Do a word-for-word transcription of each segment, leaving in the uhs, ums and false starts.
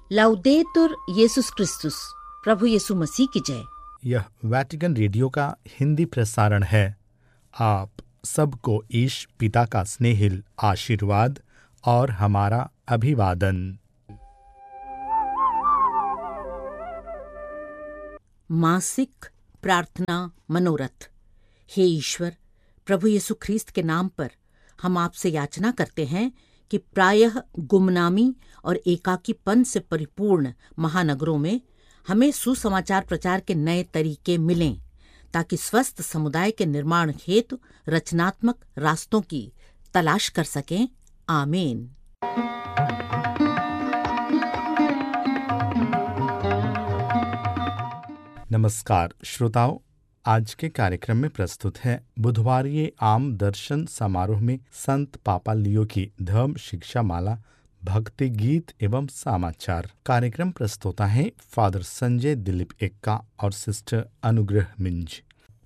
लाउदेतुर येसुस क्रिस्तुस, प्रभु यीशु मसीह की जय। यह वैटिकन रेडियो का हिंदी प्रसारण है। आप सबको ईश पिता का स्नेहिल आशीर्वाद और हमारा अभिवादन। मासिक प्रार्थना मनोरथ। हे ईश्वर, प्रभु यीशु ख्रीस्त के नाम पर हम आपसे याचना करते हैं कि प्रायः गुमनामी और एकाकीपन से परिपूर्ण महानगरों में हमें सुसमाचार प्रचार के नए तरीके मिलें, ताकि स्वस्थ समुदाय के निर्माण हेतु रचनात्मक रास्तों की तलाश कर सकें। आमीन। नमस्कार श्रोताओं, आज के कार्यक्रम में प्रस्तुत है बुधवारीय आम दर्शन समारोह में संत पापा लियो की धर्म शिक्षा माला, भक्ति गीत एवं समाचार। कार्यक्रम प्रस्तुता है फादर संजय दिलीप एक्का और सिस्टर अनुग्रह मिंज।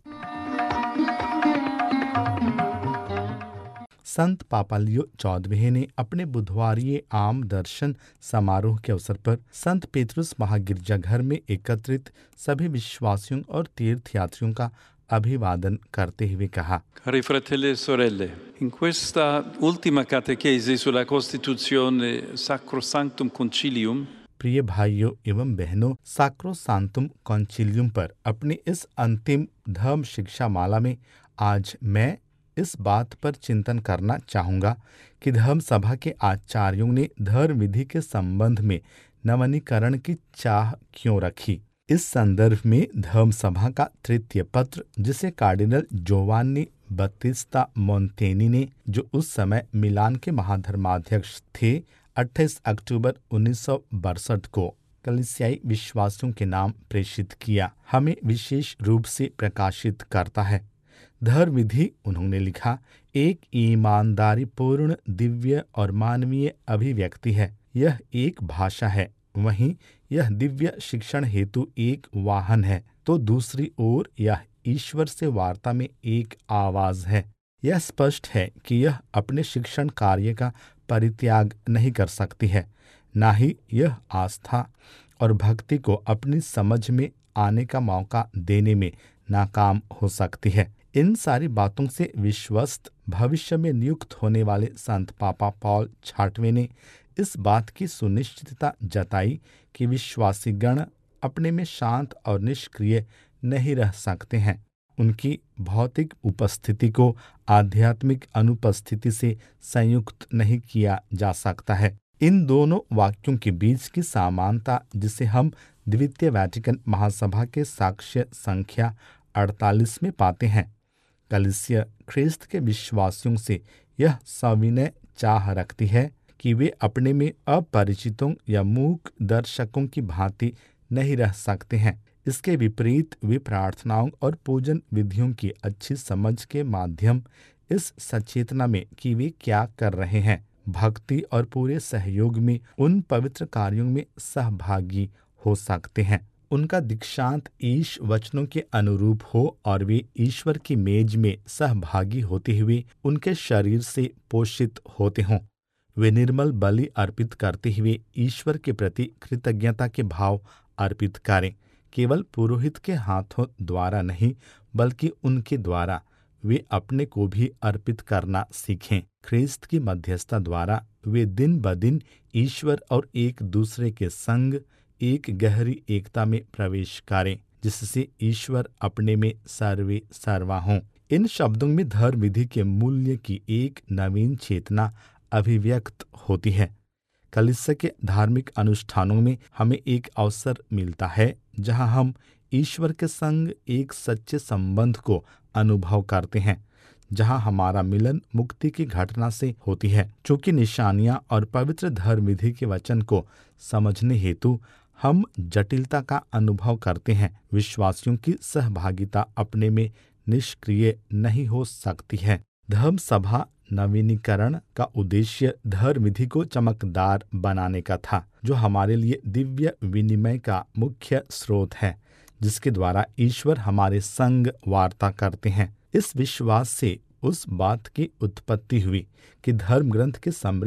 संत पापा लियो चौदहवें ने अपने बुधवारीय आम दर्शन समारोह के अवसर पर संत पेतरुस महागिरजाघर में एकत्रित सभी विश्वासियों और तीर्थयात्रियों का अभिवादन करते हुए कहा: Cari fratelli e sorelle, in questa ultima catechesi sulla Costituzione Sacrosanctum Concilium, प्रिय भाइयों एवं बहनों, साक्रोसांतुम कॉन्चिलियम पर अपनी इस अंतिम धर्म शिक्षा माला में आज मैं इस बात पर चिंतन करना चाहूँगा कि धर्म सभा के आचार्यों ने धर्म विधि के संबंध में नवीनीकरण की चाह क्यों रखी। इस संदर्भ में धर्म सभा का तृतीय पत्र, जिसे कार्डिनल जोवान्नी बत्तिस्ता मोंतेनी ने, जो उस समय मिलान के महाधर्माध्यक्ष थे, अट्ठाईस अक्टूबर उन्नीस सौ बासठ को कलीसियाई विश्वासियों के नाम प्रेषित किया, हमें विशेष रूप से प्रकाशित करता है। धर्म विधि, उन्होंने लिखा, एक ईमानदारी पूर्ण दिव्य और मानवीय अभिव्यक्ति है। यह एक भाषा है, वहीं यह दिव्य शिक्षण हेतु एक वाहन है, तो दूसरी ओर यह ईश्वर से वार्ता में एक आवाज है। यह स्पष्ट है कि यह अपने शिक्षण कार्य का परित्याग नहीं कर सकती है, ना ही यह आस्था और भक्ति को अपनी समझ में आने का मौका देने में नाकाम हो सकती है। इन सारी बातों से विश्वस्त भविष्य में नियुक्त होने वाले संत पापा पॉल छठवें ने इस बात की सुनिश्चितता जताई कि विश्वासी गण अपने में शांत और निष्क्रिय नहीं रह सकते हैं। उनकी भौतिक उपस्थिति को आध्यात्मिक अनुपस्थिति से संयुक्त नहीं किया जा सकता है। इन दोनों वाक्यों के बीच की समानता, जिसे हम द्वितीय वैटिकन महासभा के साक्ष्य संख्या अड़तालीस में पाते हैं। कलीसिया ख्रीस्त के विश्वासियों से यह सविनय चाह रखती है कि वे अपने में अपरिचितों या मूक दर्शकों की भांति नहीं रह सकते हैं। इसके विपरीत वे प्रार्थनाओं और पूजन विधियों की अच्छी समझ के माध्यम इस सचेतना में कि वे क्या कर रहे हैं, भक्ति और पूरे सहयोग में उन पवित्र कार्यों में सहभागी हो सकते हैं। उनका दीक्षांत ईश वचनों के अनुरूप हो और वे ईश्वर की मेज में सहभागी होते हुए उनके शरीर से पोषित होते हों। वे निर्मल बलि अर्पित करते हुए ईश्वर के प्रति कृतज्ञता के भाव अर्पित करें। केवल पुरोहित के हाथों द्वारा नहीं, बल्कि उनके द्वारा वे अपने को भी अर्पित करना सीखें। ख्रीस्त की मध्यस्थता द्वारा वे दिन ब दिन ईश्वर और एक दूसरे के संग एक गहरी एकता में प्रवेश करें, जिससे ईश्वर अपने में सर्वे सर्वा हों। इन शब्दों में धर्म विधि के मूल्य की एक नवीन चेतना अभिव्यक्त होती है। कलीसिया के धार्मिक अनुष्ठानों में हमें एक अवसर मिलता है जहां हम ईश्वर के संग एक सच्चे संबंध को अनुभव करते हैं, जहां हमारा मिलन मुक्ति की घटना से होती है। चूंकि निशानियां और पवित्र धर्म विधि के वचन को समझने हेतु हम जटिलता का अनुभव करते हैं, विश्वासियों की सहभागिता अपने में निष्क्रिय नहीं हो सकती है। धर्म सभा नवीनीकरण का उद्देश्य धर्म विधि को चमकदार बनाने का था, जो हमारे लिए दिव्य विनिमय का मुख्य स्रोत है, जिसके द्वारा ईश्वर हमारे संग वार्ता करते हैं। इस विश्वास से उस बात की उत्पत्ति हुई कि धर्म ग्रंथ के समृद्ध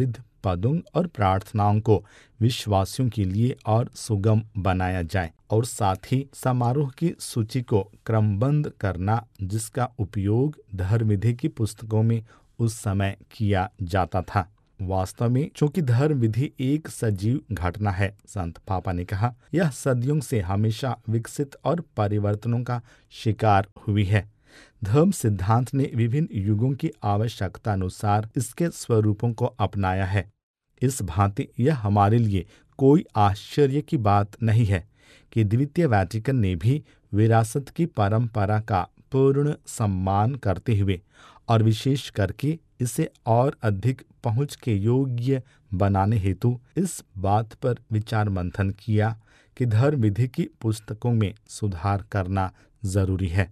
पदों और प्रार्थनाओं को विश्वासियों के लिए और सुगम बनाया जाए, और साथ ही समारोह की सूची को क्रमबद्ध करना, जिसका उपयोग धर्म विधि की पुस्तकों में उस समय किया जाता था। वास्तव में चूंकि धर्म विधि एक सजीव घटना है, संत पापा ने कहा, यह सदियों से हमेशा विकसित और परिवर्तनों का शिकार हुई है। धर्म सिद्धांत ने विभिन्न युगों की आवश्यकता अनुसार इसके स्वरूपों को अपनाया है। इस भांति यह हमारे लिए कोई आश्चर्य की बात नहीं है कि द्वितीय वैटिकन ने भी विरासत की परंपरा का पूर्ण सम्मान करते हुए और विशेष करके इसे और अधिक पहुंच के योग्य बनाने हेतु इस बात पर विचार मंथन किया कि धर्म विधि की पुस्तकों में सुधार करना जरूरी है।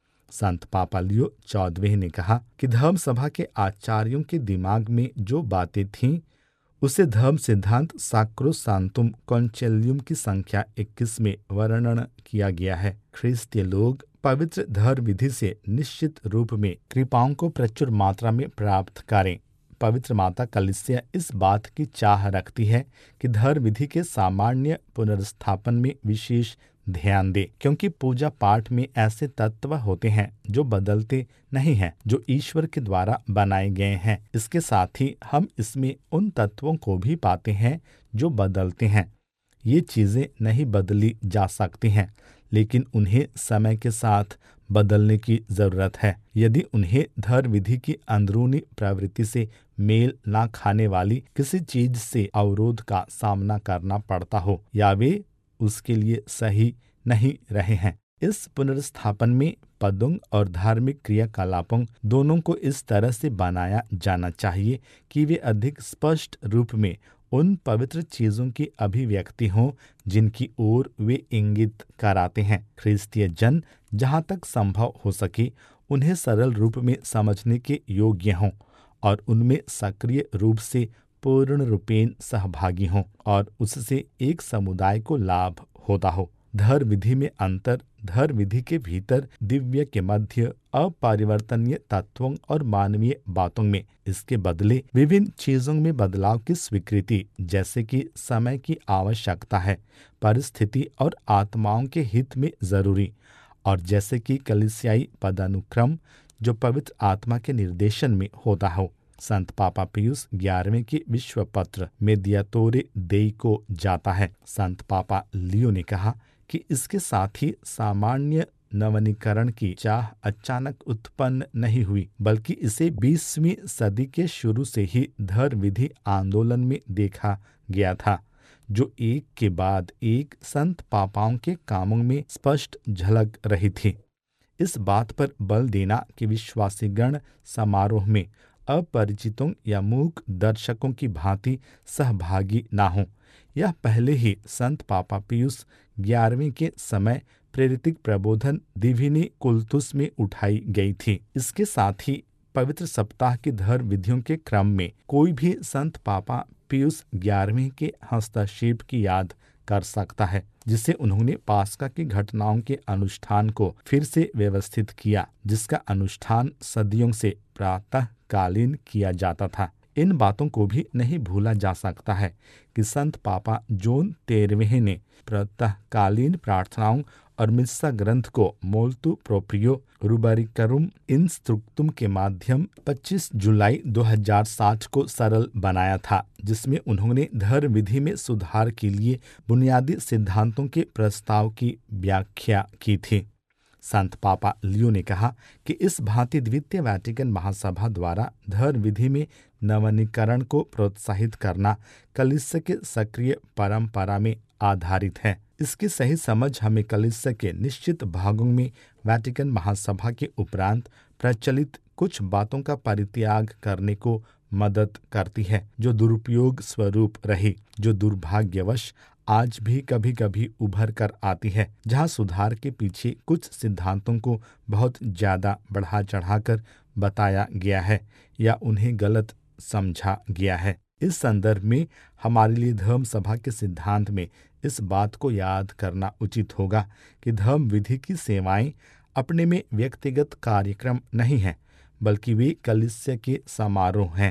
संत पापा लियो चौदहवें ने कहा कि धर्म सभा के आचार्यों के दिमाग में जो बातें थीं, उसे धर्म सिद्धांत सैक्रोसैंक्टुम कॉन्चिलियम की संख्या इक्कीस में वर्णन किया गया है। ख्रिस्तीय लोग पवित्र धर्म विधि से निश्चित रूप में कृपाओं को प्रचुर मात्रा में प्राप्त करें। पवित्र माता कलीसिया इस बात की चाह रखती है कि धर्म विधि के सामान्य पुनर्स्थापन में विशेष ध्यान दे, क्योंकि पूजा पाठ में ऐसे तत्व होते हैं जो बदलते नहीं हैं, जो ईश्वर के द्वारा बनाए गए हैं। इसके साथ ही हम इसमें उन तत्वों को भी पाते हैं जो बदलते हैं। ये चीजें नहीं बदली जा सकती हैं, लेकिन उन्हें समय के साथ बदलने की जरूरत है। यदि उन्हें धर्म विधि की अंदरूनी प्रवृत्ति से मेल ना खाने वाली किसी चीज से अवरोध का सामना करना पड़ता हो, या वे उसके लिए सही नहीं रहे हैं। इस पुनर्स्थापन में पदों और धार्मिक क्रियाकलापों दोनों को इस तरह से बनाया जाना चाहिए कि वे अधिक स्पष्ट रूप में उन पवित्र चीजों की अभिव्यक्ति हों जिनकी ओर वे इंगित कराते हैं। ख्रिस्तीय जन जहाँ तक संभव हो सके उन्हें सरल रूप में समझने के योग्य हों और उनमें सक्रिय रूप से पूर्ण रूपेण सहभागी हों और उससे एक समुदाय को लाभ होता हो। धर्म विधि में अंतर धर्म विधि के भीतर दिव्य के मध्य अपरिवर्तनीय तत्वों और मानवीय बातों में, इसके बदले विभिन्न चीजों में बदलाव की स्वीकृति, जैसे कि समय की आवश्यकता है, परिस्थिति और आत्माओं के हित में जरूरी, और जैसे कि कलीसियाई पदानुक्रम जो पवित्र आत्मा के निर्देशन में होता हो। संत पापा पियुस ग्यारहवें के विश्व पत्र मेडियातोरे देई को जाता है। संत पापा लियो ने कहा कि इसके साथ ही सामान्य नवनीकरण की चाह अचानक उत्पन्न नहीं हुई, बल्कि इसे बीसवीं सदी के शुरू से ही धर्म विधि आंदोलन में देखा गया था, जो एक के बाद एक संत पापाओं के कामों में स्पष्ट झलक रही थी। इस बात पर बल देना कि विश्वासीगण समारोह में अपरिचितों या मूक दर्शकों की भांति सहभागी ना हों, यह पहले ही संत पापा पियुस ग्यारहवें के समय प्रेरित प्रबोधन दिविनी कुलतुस में उठाई गई थी। इसके साथ ही पवित्र सप्ताह की धर्म विधियों के क्रम में कोई भी संत पापा पियुस ग्यारहवें के हस्तक्षेप की याद कर सकता है, जिसे उन्होंने पास्का की घटनाओं के अनुष्ठान को फिर से व्यवस्थित किया, जिसका अनुष्ठान सदियों से प्रातःकालीन किया जाता था। इन बातों को भी नहीं भूला जा सकता है कि संत पापा जोन तेरहवें ने प्रातःकालीन प्रार्थनाओं और मिस्सा ग्रंथ को मोल्तु प्रोप्रियो रूबरिकरुम इंस्ट्रुक्टुम के माध्यम पच्चीस जुलाई दो हज़ार सात को सरल बनाया था, जिसमें उन्होंने धर्म विधि में सुधार के लिए बुनियादी सिद्धांतों के प्रस्ताव की व्याख्या की थी। संत पापा लियो ने कहा कि इस भांति द्वितीय वैटिकन महासभा द्वारा धर्म विधि में नवनीकरण को प्रोत्साहित करना कलीसिया के सक्रिय परंपरा में आधारित है। इसकी सही समझ हमें कलीसिया के निश्चित भागों में वैटिकन महासभा के उपरांत प्रचलित कुछ बातों का परित्याग करने को मदद करती है, जो दुरुपयोग स्वरूप रही, जो दुर्भाग्यवश आज भी कभी कभी उभर कर आती है, जहाँ सुधार के पीछे कुछ सिद्धांतों को बहुत ज्यादा बढ़ा चढ़ाकर बताया गया है या उन्हें गलत समझा गया है। इस संदर्भ में हमारे लिए धर्म सभा के सिद्धांत में इस बात को याद करना उचित होगा कि धर्म विधि की सेवाएं अपने में व्यक्तिगत कार्यक्रम नहीं हैं, बल्कि वे कलीसिया के समारोह हैं,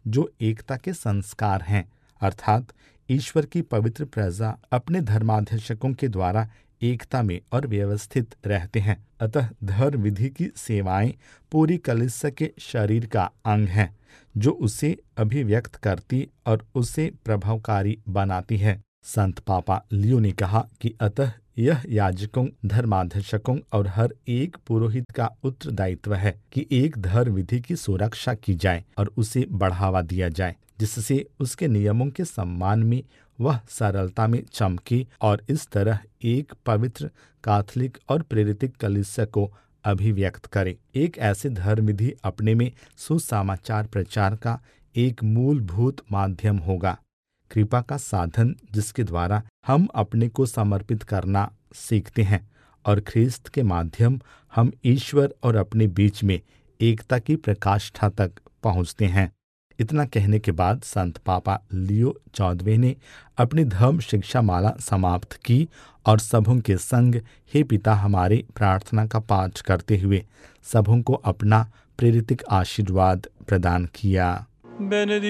जो एकता के संस्कार हैं, अर्थात ईश्वर की पवित्र प्रजा अपने धर्माध्यक्षकों के द्वारा एकता में और व्यवस्थित रहते हैं। अतः धर्म विधि की सेवाएं पूरी कलीसिया के शरीर का अंग हैं, जो उसे अभिव्यक्त करती और उसे प्रभावकारी बनाती है। संत पापा लियो ने कहा कि अतः यह याजकों, धर्माध्यक्षकों और हर एक पुरोहित का उत्तरदायित्व है कि एक धर्म विधि की सुरक्षा की जाए और उसे बढ़ावा दिया जाए, जिससे उसके नियमों के सम्मान में वह सरलता में चमके और इस तरह एक पवित्र, कैथोलिक और प्रेरित कलीसिया को अभिव्यक्त करे। एक ऐसे धर्म विधि अपने में सुसमाचार प्रचार का एक मूलभूत माध्यम होगा, कृपा का साधन जिसके द्वारा हम अपने को समर्पित करना सीखते हैं और ख्रिस्त के माध्यम हम ईश्वर और अपने बीच में एकता की प्रकाष्ठा तक पहुंचते हैं। इतना कहने के बाद संत पापा लियो चौदहवें ने अपनी धर्म शिक्षा माला समाप्त की और सबों के संग हे पिता हमारे प्रार्थना का पाठ करते हुए सबों को अपना प्रेरित आशीर्वाद प्रदान किया।